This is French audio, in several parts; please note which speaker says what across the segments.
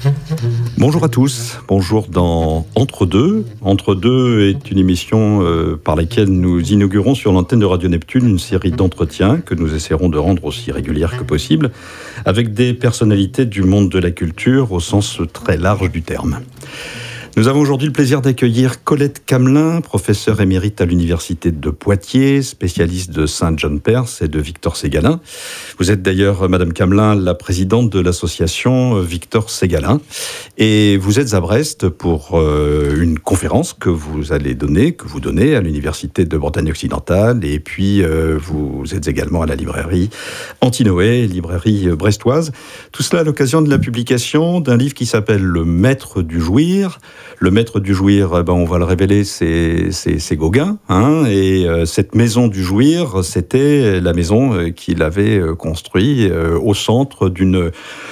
Speaker 1: Bonjour à tous, bonjour dans Entre deux. Entre deux est une émission par laquelle nous inaugurons sur l'antenne de Radio Neptune une série d'entretiens que nous essaierons de rendre aussi régulières que possible avec des personnalités du monde de la culture au sens très large du terme. Nous avons aujourd'hui le plaisir d'accueillir Colette Camelin, professeure émérite à l'Université de Poitiers, spécialiste de Saint-John-Perse et de Victor Ségalen. Vous êtes d'ailleurs, Madame Camelin, la présidente de l'association Victor Ségalen. Et vous êtes à Brest pour une conférence que vous donnez à l'Université de Bretagne occidentale. Et puis, vous êtes également à la librairie Antinoé, librairie brestoise. Tout cela à l'occasion de la publication d'un livre qui s'appelle Le Maître du Jouir. Le Maître du Jouir, on va le révéler, c'est Gauguin. Et cette maison du Jouir, c'était la maison qu'il avait construite au centre d'une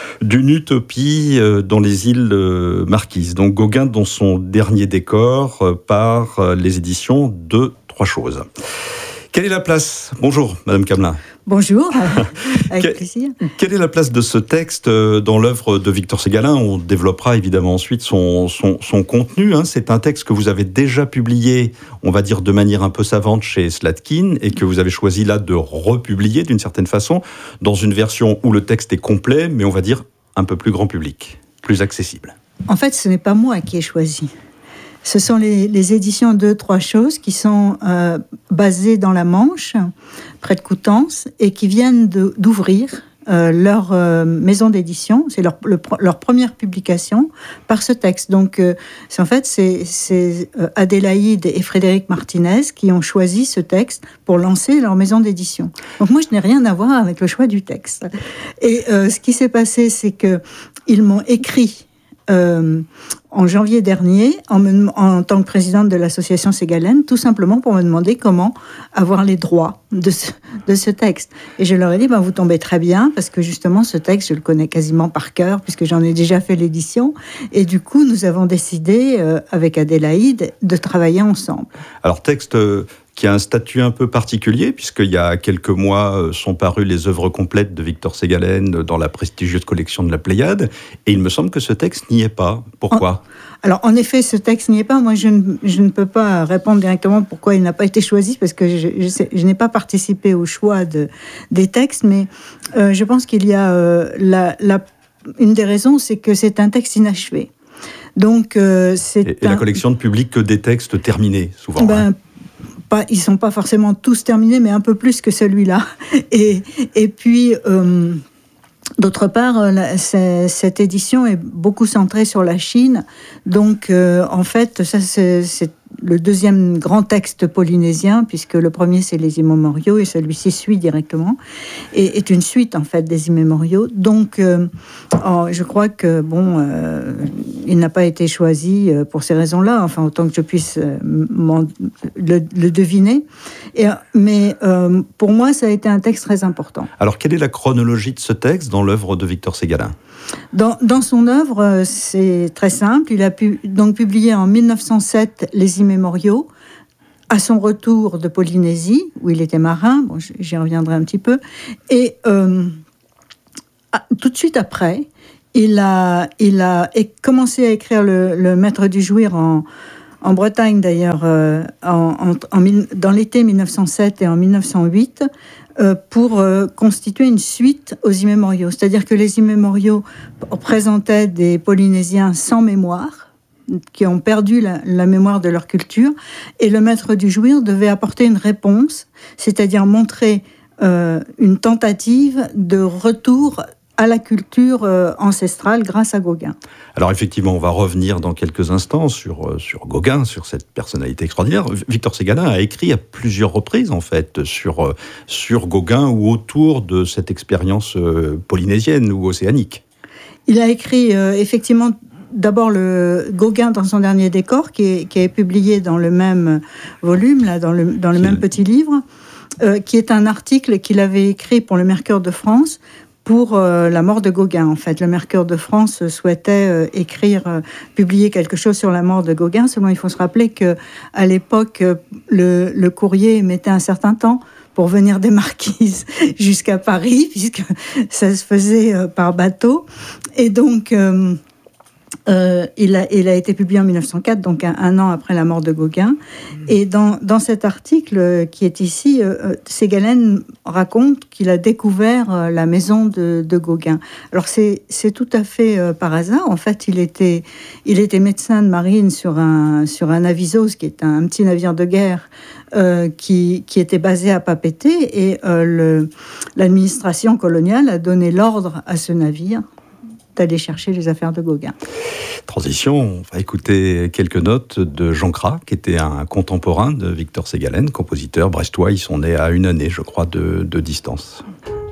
Speaker 1: utopie dans les îles Marquises. Donc Gauguin dans son dernier décor par les éditions de Trois Choses. Quelle est la place ? Bonjour, Madame Camelin.
Speaker 2: Bonjour, avec plaisir.
Speaker 1: Quelle est la place de ce texte dans l'œuvre de Victor Ségalen ? On développera évidemment ensuite son contenu. C'est un texte que vous avez déjà publié, on va dire de manière un peu savante chez Slatkin, et que vous avez choisi là de republier d'une certaine façon, dans une version où le texte est complet, mais on va dire un peu plus grand public, plus accessible.
Speaker 2: En fait, ce n'est pas moi qui ai choisi. Ce sont les éditions de Trois Choses qui sont basées dans la Manche, près de Coutances, et qui viennent d'ouvrir leur maison d'édition. C'est leur première publication par ce texte. Donc, c'est Adélaïde et Frédéric Martinez qui ont choisi ce texte pour lancer leur maison d'édition. Donc, moi, je n'ai rien à voir avec le choix du texte. Et ce qui s'est passé, c'est qu'ils m'ont écrit en janvier dernier, en tant que présidente de l'association Ségalen, tout simplement pour me demander comment avoir les droits de ce texte. Et je leur ai dit, vous tombez très bien, parce que justement, ce texte, je le connais quasiment par cœur, puisque j'en ai déjà fait l'édition. Et du coup, nous avons décidé, avec Adélaïde, de travailler ensemble.
Speaker 1: Alors, texte qui a un statut un peu particulier, puisqu'il y a quelques mois sont parues les œuvres complètes de Victor Ségalen dans la prestigieuse collection de la Pléiade, et il me semble que ce texte n'y est pas. Pourquoi ?
Speaker 2: Alors, en effet, ce texte n'y est pas. Moi, je ne peux pas répondre directement pourquoi il n'a pas été choisi, parce que je n'ai pas participé au choix des textes, mais je pense qu'il y a une des raisons, c'est que c'est un texte inachevé. Donc,
Speaker 1: la collection ne publie que des textes terminés, souvent.
Speaker 2: Ils ne sont pas forcément tous terminés, mais un peu plus que celui-là. Et puis, d'autre part, cette édition est beaucoup centrée sur la Chine. Donc, en fait, ça, c'est le deuxième grand texte polynésien, puisque le premier, c'est les immémoriaux, et celui-ci suit directement, et est une suite, en fait, des immémoriaux. Donc, je crois que, il n'a pas été choisi pour ces raisons-là, enfin, autant que je puisse le deviner. Mais pour moi, ça a été un texte très important.
Speaker 1: Alors, quelle est la chronologie de ce texte dans l'œuvre de Victor Ségalen ?
Speaker 2: Dans son œuvre, c'est très simple. Il a donc publié en 1907 les immémoriaux, à son retour de Polynésie, où il était marin. J'y reviendrai un petit peu. Et tout de suite après, il a commencé à écrire le Maître du Jouir en Bretagne, d'ailleurs, dans l'été 1907 et en 1908, pour constituer une suite aux immémoriaux. C'est-à-dire que les immémoriaux présentaient des Polynésiens sans mémoire, qui ont perdu la mémoire de leur culture, et le Maître du Jouir devait apporter une réponse, c'est-à-dire montrer une tentative de retour à la culture ancestrale grâce à Gauguin.
Speaker 1: Alors effectivement, on va revenir dans quelques instants sur Gauguin, sur cette personnalité extraordinaire. Victor Ségalen a écrit à plusieurs reprises, en fait, sur Gauguin ou autour de cette expérience polynésienne ou océanique.
Speaker 2: Il a écrit effectivement d'abord le Gauguin dans son dernier décor, qui est publié dans le même volume, là, dans le même petit livre, qui est un article qu'il avait écrit pour le Mercure de France, pour la mort de Gauguin, en fait. Le Mercure de France souhaitait publier quelque chose sur la mort de Gauguin. Seulement, il faut se rappeler qu'à l'époque, le courrier mettait un certain temps pour venir des Marquises jusqu'à Paris, puisque ça se faisait par bateau. Et donc, Il a été publié en 1904, donc un an après la mort de Gauguin. Et dans cet article qui est ici, Ségalen raconte qu'il a découvert la maison de Gauguin. Alors c'est tout à fait par hasard. En fait, il était médecin de marine sur un avisos, qui est un petit navire de guerre qui était basé à Papeete, et l'administration coloniale a donné l'ordre à ce navire d'aller chercher les affaires de Gauguin.
Speaker 1: Transition, on va écouter quelques notes de Jean Cras, qui était un contemporain de Victor Ségalen, compositeur brestois. Ils sont nés à une année, je crois, de distance.